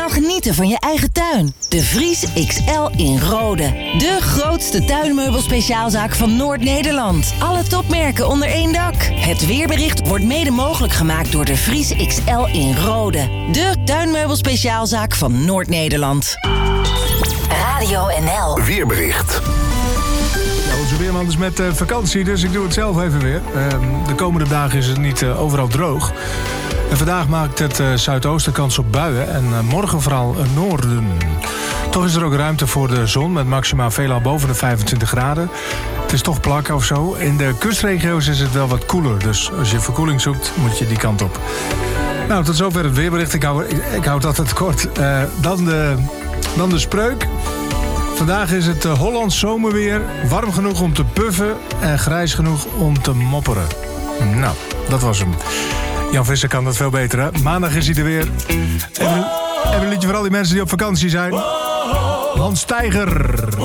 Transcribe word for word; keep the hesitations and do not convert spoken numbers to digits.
helemaal genieten van je eigen tuin. De Vries X L in Rode. De grootste tuinmeubelspeciaalzaak van Noord-Nederland. Alle topmerken onder één dak. Het weerbericht wordt mede mogelijk gemaakt door de Vries X L in Rode. De tuinmeubelspeciaalzaak van Noord-Nederland. Radio N L. Weerbericht. Ja, onze weerman is met uh, vakantie, dus ik doe het zelf even weer. Uh, de komende dagen is het niet uh, overal droog. En vandaag maakt het uh, zuidoosten kans op buien en uh, morgen vooral uh, noorden. Toch is er ook ruimte voor de zon met maxima veelal boven de vijfentwintig graden. Het is toch plakken of zo. In de kustregio's is het wel wat koeler, dus als je verkoeling zoekt moet je die kant op. Nou, tot zover het weerbericht. Ik hou, ik, ik hou het altijd kort. Uh, dan, de, dan de spreuk. Vandaag is het uh, Hollands zomerweer. Warm genoeg om te puffen en grijs genoeg om te mopperen. Nou, dat was hem. Jan Visser kan dat veel beter, hè? Maandag is hij er weer. Even, even een liedje voor al die mensen die op vakantie zijn. Hans Steiger.